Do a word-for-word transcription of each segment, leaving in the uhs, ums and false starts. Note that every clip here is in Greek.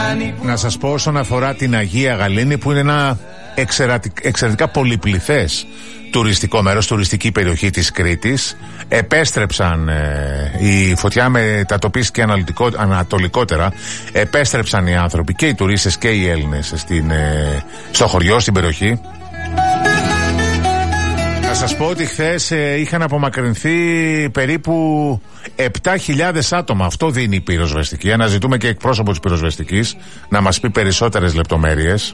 Να σας πω όσον αφορά την Αγία Γαλήνη, που είναι ένα εξαιρετικά πολυπληθές τουριστικό μέρος, τουριστική περιοχή της Κρήτης. Επέστρεψαν, ε, η φωτιά μετατοπίστηκε ανατολικότερα, επέστρεψαν οι άνθρωποι και οι τουρίστες και οι Έλληνες στην, ε, στο χωριό, στην περιοχή. Να σας πω ότι χθες ε, είχαν απομακρυνθεί περίπου επτά χιλιάδες άτομα. Αυτό δίνει η πυροσβεστική. Αναζητούμε και εκπρόσωπο της πυροσβεστικής να μας πει περισσότερες λεπτομέρειες.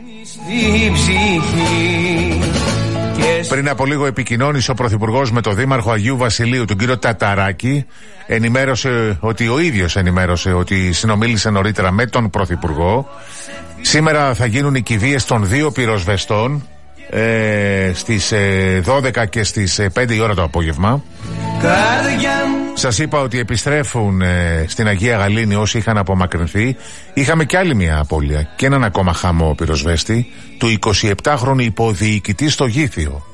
Πριν από λίγο επικοινώνησε ο Πρωθυπουργός με τον Δήμαρχο Αγίου Βασιλείου, τον κύριο Ταταράκη. Ενημέρωσε ότι ο ίδιος ενημέρωσε ότι συνομίλησε νωρίτερα με τον Πρωθυπουργό. Σήμερα θα γίνουν οι κηδείες των δύο πυροσβεστών ε, στις ε, δώδεκα και στις ε, πέντε η ώρα το απόγευμα. Σας είπα ότι επιστρέφουν ε, στην Αγία Γαλήνη όσοι είχαν απομακρυνθεί. Είχαμε κι άλλη μια απώλεια και έναν ακόμα χαμό πυροσβέστη, του εικοσιεπτάχρονου υποδιοικητή στο Γήθιο.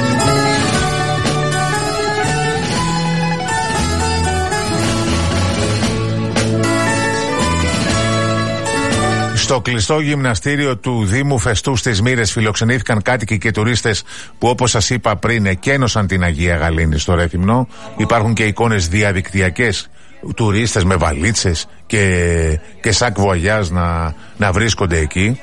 Στο κλειστό γυμναστήριο του Δήμου Φεστού στις Μύρες φιλοξενήθηκαν κάτοικοι και τουρίστες που, όπως σας είπα πριν, εκένωσαν την Αγία Γαλήνη στο Ρέθυμνο. Υπάρχουν και εικόνες διαδικτυακές, τουρίστες με βαλίτσες και, και σακ βουαγιάζ να, να βρίσκονται εκεί.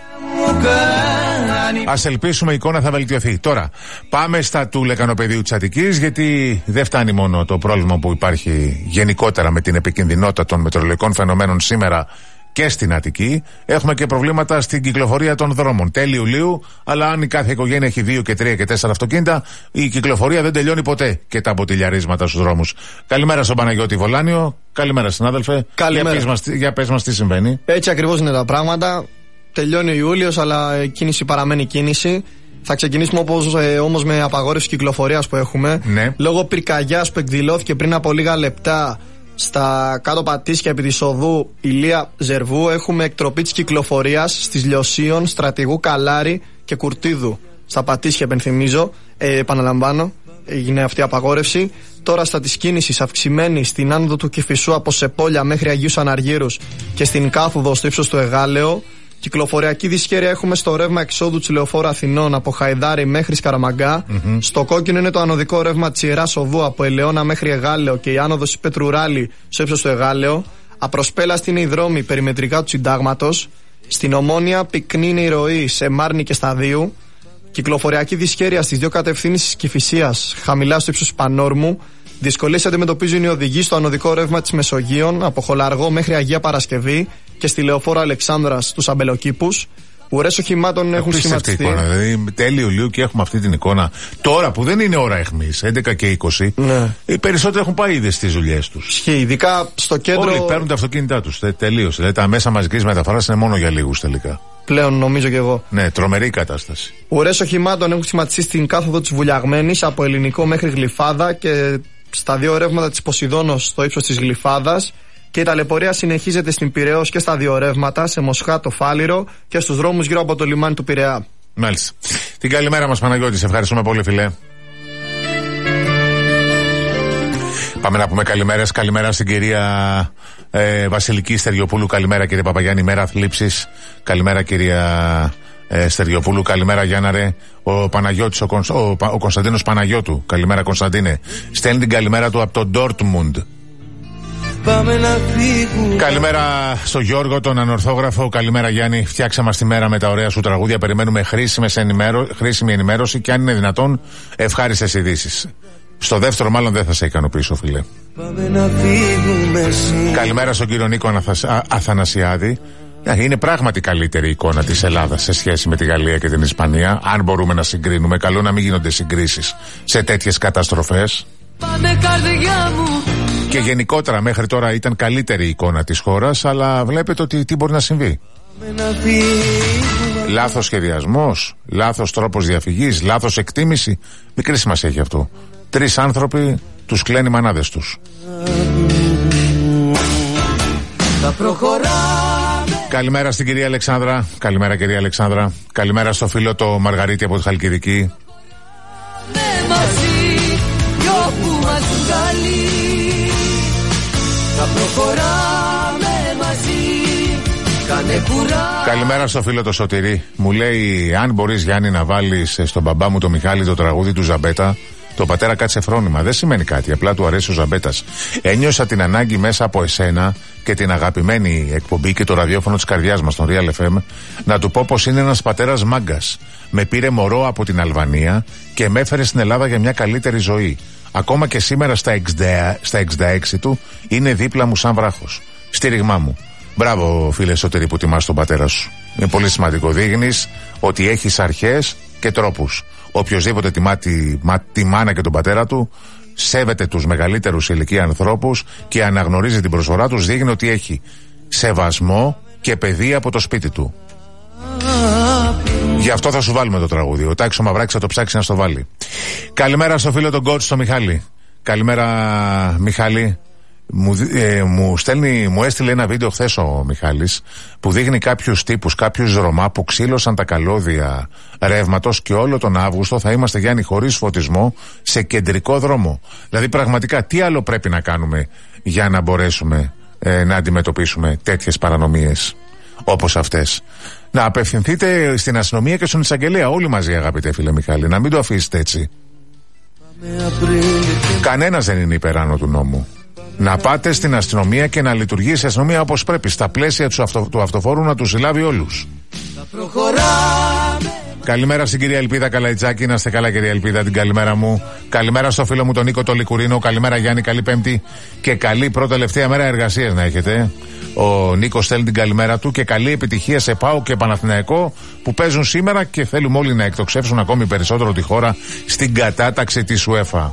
Ας ελπίσουμε η εικόνα θα βελτιωθεί. Τώρα πάμε στα του λεκανοπεδίου της Αττικής, γιατί δεν φτάνει μόνο το πρόβλημα που υπάρχει γενικότερα με την επικινδυνότητα των μετεωρολογικών φαινομένων σήμερα και στην Αττική. Έχουμε και προβλήματα στην κυκλοφορία των δρόμων. Τέλη Ιουλίου, αλλά αν η κάθε οικογένεια έχει δύο και τρία και τέσσερα αυτοκίνητα, η κυκλοφορία δεν τελειώνει ποτέ και τα μποτιλιαρίσματα στους δρόμους. Καλημέρα στον Παναγιώτη Βολάνιο. Καλημέρα, συνάδελφε. Καλημέρα. Για πες μας, για πες μας τι συμβαίνει. Έτσι ακριβώς είναι τα πράγματα. Τελειώνει ο Ιούλιος, αλλά η κίνηση παραμένει κίνηση. Θα ξεκινήσουμε όπως, ε, όμως με απαγόρευση κυκλοφορίας που έχουμε. Ναι. Λόγω πυρκαγιάς που εκδηλώθηκε πριν από λίγα λεπτά στα κάτω Πατήσια επί της οδού Ηλία Ζερβού, έχουμε εκτροπή της κυκλοφορίας στις Λιωσίων, Στρατηγού Καλάρη και Κουρτίδου. Στα Πατήσια, επενθυμίζω, ε, επαναλαμβάνω, έγινε αυτή η απαγόρευση. Τώρα στα της κίνησης αυξημένη στην άνοδο του Κηφισού από Σεπόλια μέχρι Αγίους Αναργύρους και στην κάθοδο στο ύψος του Εγάλεο. Κυκλοφοριακή δυσχέρεια έχουμε στο ρεύμα εξόδου της Λεωφόρου Αθηνών από Χαϊδάρη μέχρι Σκαραμαγκά. Mm-hmm. Στο κόκκινο είναι το ανωδικό ρεύμα της Ιεράς Οδού από Ελαιώνα μέχρι Εγάλεο και η άνοδος Πετρουράλη στο ύψος του Εγάλεο. Απροσπέλαστη είναι η δρόμη περιμετρικά του Συντάγματος. Στην Ομόνια πυκνή είναι η ροή σε Μάρνη και Σταδίου. Κυκλοφοριακή δυσχέρεια στις δύο κατευθύνσεις της Κηφισίας, χαμηλά στο ύψος Πανόρμου. Δυσκολίες αντιμετωπίζουν οι οδηγοί στο ανωδικό ρεύμα της Μεσογείων από Χολαργό μέχρι Αγία Παρασκευή και στη Λεωφόρο Αλεξάνδρας στους Αμπελοκήπους. Ουρές οχημάτων έχουν σχηματιστεί. Εικόνα, δηλαδή τέλη Ιουλίου και έχουμε αυτή την εικόνα. Τώρα που δεν είναι ώρα αιχμής, έντεκα και είκοσι, ναι. Οι περισσότεροι έχουν πάει ήδη στις δουλειές τους. Ισχύει, ειδικά στο κέντρο. Όλοι παίρνουν τα αυτοκίνητά τους. Τελείωσε. Δηλαδή τα μέσα μαζικής μεταφοράς είναι μόνο για λίγους τελικά. Πλέον νομίζω και εγώ. Ναι, τρομερή κατάσταση. Ουρές οχημάτων έχουν σχηματιστεί στην κάθοδο της Βουλιαγμένης από Ελληνικό μέχρι Γλυφάδα και στα δύο ρεύματα της Ποσειδώνος στο ύψος της Γλυφάδας. Και η ταλαιπωρία συνεχίζεται στην Πειραιώς και στα δύο ρεύματα, σε Μοσχάτο, Φάληρο και στους δρόμους γύρω από το λιμάνι του Πειραιά. Μάλιστα. Την καλημέρα μας, Παναγιώτη. Σε ευχαριστούμε πολύ, φιλέ. Πάμε να πούμε καλημέρες. Καλημέρα στην κυρία ε, Βασιλική Στεριοπούλου. Καλημέρα, κύριε Παπαγιάννη. Μέρα θλίψης. Καλημέρα, κυρία ε, Στεριοπούλου. Καλημέρα, Γιάννα, ρε. Ο Παναγιώτης, ο, Κωνσ, ο, ο Κωνσταντίνος Παναγιώτου. Καλημέρα, Κωνσταντίνε. Στέλνει την καλημέρα του από το Ντόρτμουντ. Καλημέρα στο Γιώργο, τον ανορθόγραφο. Καλημέρα, Γιάννη. Φτιάξε μας τη μέρα με τα ωραία σου τραγούδια. Περιμένουμε χρήσιμες ενημέρω... χρήσιμη ενημέρωση και αν είναι δυνατόν ευχάριστες ειδήσεις. Στο δεύτερο μάλλον δεν θα σε ικανοποιήσω, φίλε. Καλημέρα στον κύριο Νίκο Αθα... Αθανασιάδη. Είναι πράγματι καλύτερη η εικόνα της Ελλάδας σε σχέση με τη Γαλλία και την Ισπανία. Αν μπορούμε να συγκρίνουμε, καλό να μην γίνονται συγκρίσεις σε τέτοιες καταστροφές. Και γενικότερα μέχρι τώρα ήταν καλύτερη η εικόνα της χώρας, αλλά βλέπετε ότι τι μπορεί να συμβεί. Λάθος σχεδιασμός, λάθος τρόπος διαφυγής, λάθος εκτίμηση. Μικρή σημασία έχει αυτό. Τρεις άνθρωποι τους κλαίνουν οι μανάδες τους. Καλημέρα στην κυρία Αλεξάνδρα. Καλημέρα, κυρία Αλεξάνδρα. Καλημέρα στο φίλο το Μαργαρίτη από τη Χαλκιδική. Θα προχωράμε μαζί Καλημέρα στο φίλο το Σωτηρί. Μου λέει, αν μπορείς Γιάννη να βάλεις στον μπαμπά μου το Μιχάλη το τραγούδι του Ζαμπέτα, το πατέρα κάτσε φρόνημα. Δεν σημαίνει κάτι, απλά του αρέσει ο Ζαμπέτας. Ένιωσα την ανάγκη μέσα από εσένα και την αγαπημένη εκπομπή και το ραδιόφωνο της καρδιάς μας, τον Real εφ εμ, να του πω πως είναι ένας πατέρας μάγκας. Με πήρε μωρό από την Αλβανία και με έφερε στην Ελλάδα για μια καλύτερη ζωή. Ακόμα και σήμερα στα εξήντα έξι του είναι δίπλα μου σαν βράχος. Στήριγμά μου. Μπράβο, φίλε Σωτηρί, που τιμάς τον πατέρα σου. Είναι πολύ σημαντικό. Δείχνεις ότι έχεις αρχές και τρόπους. Οποιοςδήποτε τιμά τη, μα, τη μάνα και τον πατέρα του, σέβεται τους μεγαλύτερους ηλικία ανθρώπους και αναγνωρίζει την προσφορά τους, δείχνει ότι έχει σεβασμό και παιδεία από το σπίτι του. Γι' αυτό θα σου βάλουμε το τραγούδι. Ο Τάξο Μαυράκης θα το ψάξει να στο βάλει. Καλημέρα στο φίλο τον κότς, στο Μιχάλη. Καλημέρα, Μιχάλη. Μου, ε, μου, στέλνει, μου έστειλε ένα βίντεο χθες ο Μιχάλης που δείχνει κάποιους τύπους, κάποιους Ρωμά που ξύλωσαν τα καλώδια ρεύματος και όλο τον Αύγουστο θα είμαστε, Γιάννη, χωρίς φωτισμό σε κεντρικό δρόμο. Δηλαδή πραγματικά τι άλλο πρέπει να κάνουμε για να μπορέσουμε ε, να αντιμετωπίσουμε τέτοιες παρανομίες όπως αυτές? Να απευθυνθείτε στην αστυνομία και στον εισαγγελέα όλοι μαζί, αγαπητέ φίλε Μιχάλη, να μην το αφήσετε έτσι. Κανένας δεν είναι υπεράνω του νόμου. Να πάτε στην αστυνομία και να λειτουργήσει η αστυνομία όπως πρέπει, στα πλαίσια του, αυτο, του αυτοφόρου, να τους συλλάβει όλους. Καλημέρα στην κυρία Ελπίδα Καλαϊτζάκη, να είστε καλά κυρία Ελπίδα, την καλημέρα μου. Καλημέρα στο φίλο μου τον Νίκο το Λικουρίνο. Καλημέρα Γιάννη, καλή Πέμπτη και καλή πρώτη-τελευταία μέρα εργασίας να έχετε. Ο Νίκος στέλνει την καλημέρα του και καλή επιτυχία σε ΠΑΟΚ και Παναθηναϊκό που παίζουν σήμερα και θέλουμε όλοι να εκτοξεύσουν ακόμη περισσότερο τη χώρα στην κατάταξη της UEFA.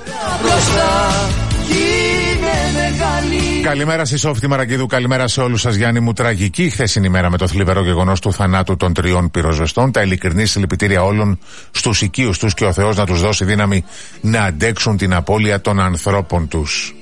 Καλημέρα στη Σόφτη Μαραγκίδου, καλημέρα σε όλους σας, Γιάννη μου. Τραγική χθεσινή ημέρα με το θλιβερό γεγονός του θανάτου των τριών πυροσβεστών. Τα ειλικρινή συλληπιτήρια όλων στους οικείους τους και ο Θεός να τους δώσει δύναμη να αντέξουν την απώλεια των ανθρώπων τους.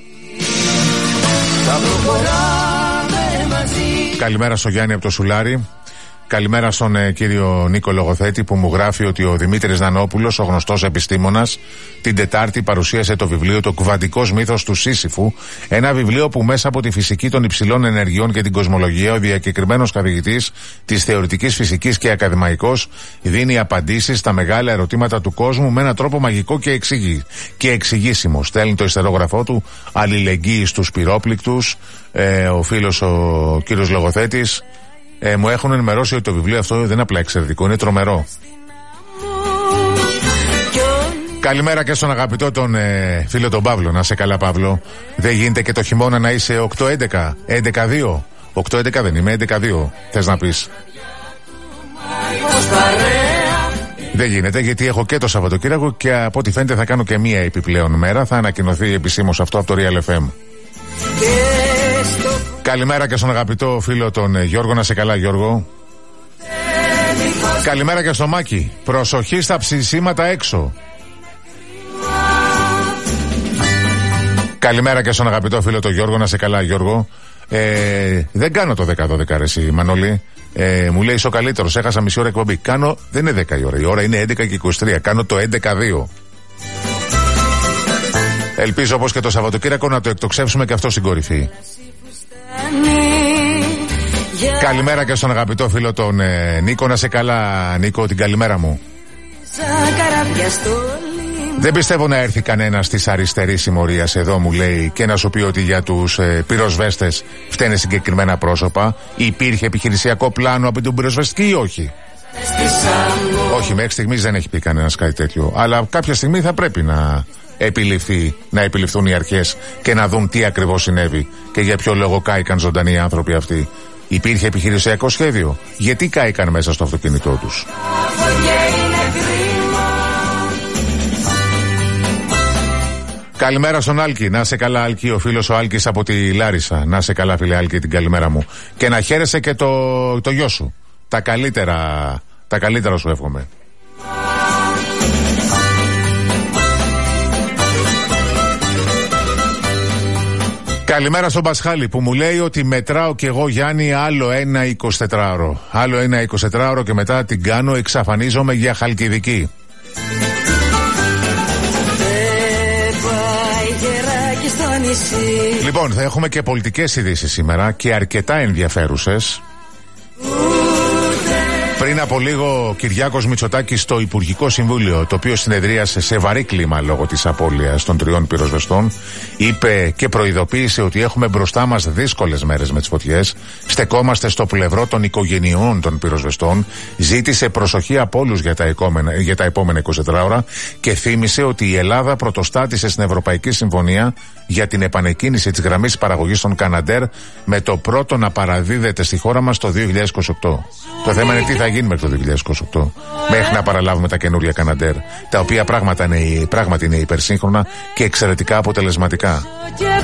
Καλημέρα στο Γιάννη από το Σουλάρι. Καλημέρα στον ε, κύριο Νίκο Λογοθέτη που μου γράφει ότι ο Δημήτρης Νανόπουλος, ο γνωστός επιστήμονας, την Τετάρτη παρουσίασε το βιβλίο «Το κουβαντικός μύθος του Σύσυφου». Ένα βιβλίο που μέσα από τη φυσική των υψηλών ενεργειών και την κοσμολογία ο διακεκριμένος καθηγητής της θεωρητικής φυσικής και ακαδημαϊκός δίνει απαντήσεις στα μεγάλα ερωτήματα του κόσμου με έναν τρόπο μαγικό και, εξηγή, και εξηγήσιμο. Στέλνει το ιστερόγραφό του αλληλεγγύη στους πυρόπληκτους. Ε, ο φίλος ο κύριος Λογοθέτης. Ε, μου έχουν ενημερώσει ότι το βιβλίο αυτό δεν είναι απλά εξαιρετικό, είναι τρομερό. Καλημέρα και στον αγαπητό τον ε, φίλο τον Παύλο. Να σε καλά, Παύλο. Δεν γίνεται και το χειμώνα να είσαι οκτώ έντεκα, έντεκα δύο. οκτώ έντεκα δεν είμαι, έντεκα δύο θες να πεις? Δεν γίνεται, γιατί έχω και το Σαββατοκύριακο και από ό,τι φαίνεται θα κάνω και μία επιπλέον μέρα. Θα ανακοινωθεί επισήμως αυτό από το Real εφ εμ. Καλημέρα και στον αγαπητό φίλο τον Γιώργο. Να σε καλά, Γιώργο. Καλημέρα και στο Μάκη. Προσοχή στα ψησίματα έξω. Καλημέρα και στον αγαπητό φίλο τον Γιώργο. Να σε καλά, Γιώργο. Ε, δεν κάνω το δέκα δώδεκα ρε εσύ, Μανώλη. Ε, μου λέει είσαι ο καλύτερος, έχασα μισή ώρα εκπομπή. Κάνω, δεν είναι δέκα η ώρα, η ώρα είναι έντεκα και είκοσι τρία. Κάνω το έντεκα δύο. Ελπίζω όπως και το Σαββατοκύριακο να το εκτοξεύσουμε και αυτό στην κορυφή. Καλημέρα και στον αγαπητό φίλο τον ε, Νίκο. Να σε καλά, Νίκο, την καλημέρα μου. Δεν πιστεύω να έρθει κανένας της αριστερής συμμορίας εδώ, μου λέει, και να σου πει ότι για τους ε, πυροσβέστες φταίνε συγκεκριμένα πρόσωπα. Υπήρχε επιχειρησιακό πλάνο από την πυροσβεστική ή όχι? Όχι, μέχρι στιγμής δεν έχει πει κανένας κάτι τέτοιο. Αλλά κάποια στιγμή θα πρέπει να επιληφθεί, να επιληφθούν οι αρχές και να δουν τι ακριβώς συνέβη και για ποιο λόγο κάηκαν ζωντανοί οι άνθρωποι αυτοί. Υπήρχε επιχειρησιακό σχέδιο? Γιατί κάηκαν μέσα στο αυτοκίνητό τους? Καλημέρα στον Άλκη. Να σε καλά, Άλκη, ο φίλος ο Άλκης από τη Λάρισα. Να σε καλά, φίλε Άλκη, την καλημέρα μου. Και να χαίρεσαι και το, το γιο σου. Τα καλύτερα, τα καλύτερα σου εύχομαι. Καλημέρα στον Πασχάλη που μου λέει ότι μετράω κι εγώ, Γιάννη, άλλο ένα εικοσιτετράωρο. Άλλο ένα εικοσιτετράωρο και μετά την κάνω, εξαφανίζομαι για Χαλκιδική. Λοιπόν, θα έχουμε και πολιτικές ειδήσεις σήμερα και αρκετά ενδιαφέρουσες. Πριν από λίγο ο Κυριάκος Μητσοτάκης στο Υπουργικό Συμβούλιο, το οποίο συνεδρίασε σε βαρύ κλίμα λόγω της απώλειας των τριών πυροσβεστών, είπε και προειδοποίησε ότι έχουμε μπροστά μας δύσκολες μέρες με τις φωτιές. Στεκόμαστε στο πλευρό των οικογενειών των πυροσβεστών. Ζήτησε προσοχή από όλους για τα, εκόμενα, για τα επόμενα είκοσι τέσσερις ώρα και θύμισε ότι η Ελλάδα πρωτοστάτησε στην Ευρωπαϊκή Συμφωνία για την επανεκκίνηση της γραμμής παραγωγής των Καναντέρ, με το πρώτο να παραδίδεται στη χώρα μας το δύο χιλιάδες είκοσι οκτώ. Το θέμα είναι τι θα γίνει μέχρι το δύο χιλιάδες είκοσι οκτώ, μέχρι να παραλάβουμε τα καινούρια Καναντέρ, τα οποία πράγματι είναι, πράγματι είναι υπερσύγχρονα και εξαιρετικά αποτελεσματικά.